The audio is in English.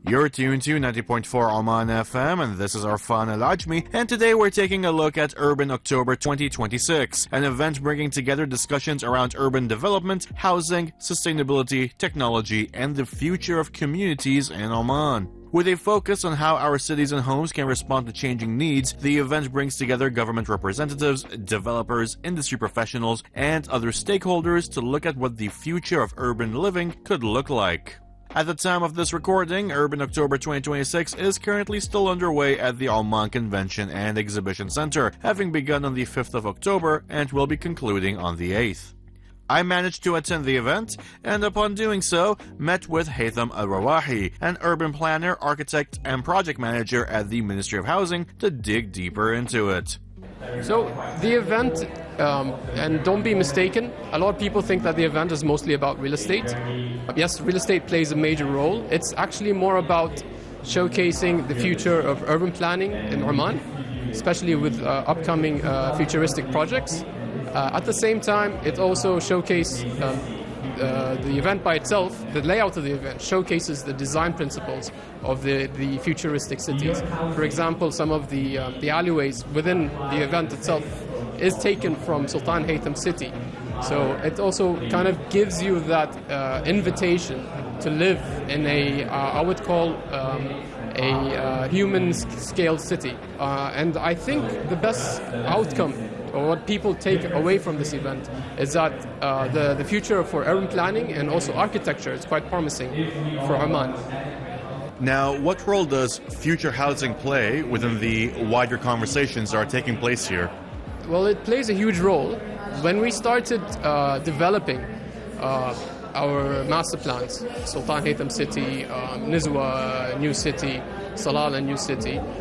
You're tuned to 90.4 Oman FM, and this is Arfan Al-Ajmi, and today we're taking a look at Urban October 2026, an event bringing together discussions around urban development, housing, sustainability, technology, and the future of communities in Oman. With a focus on how our cities and homes can respond to changing needs, the event brings together government representatives, developers, industry professionals, and other stakeholders to look at what the future of urban living could look like. At the time of this recording, Urban October 2026 is currently still underway at the Oman Convention and Exhibition Center, having begun on the 5th of October and will be concluding on the 8th. I managed to attend the event, and upon doing so, met with Haytham Al-Rawahi, an urban planner, architect, and project manager at the Ministry of Housing, to dig deeper into it. So the event, and don't be mistaken, a lot of people think that the event is mostly about real estate. Yes, real estate plays a major role. It's actually more about showcasing the future of urban planning in Oman, especially with upcoming futuristic projects. At the same time, it also showcases the event by itself, the layout of the event showcases the design principles of the futuristic cities. For example, some of the alleyways within the event itself is taken from Sultan Haytham City. So it also kind of gives you that invitation to live in I would call a human-scale city. And I think the best outcome, or what people take away from this event, is that the future for urban planning and also architecture is quite promising for Oman. Now, what role does future housing play within the wider conversations that are taking place here? Well, it plays a huge role. When we started developing our master plans, Sultan Haytham City, Nizwa New City, Salala New City,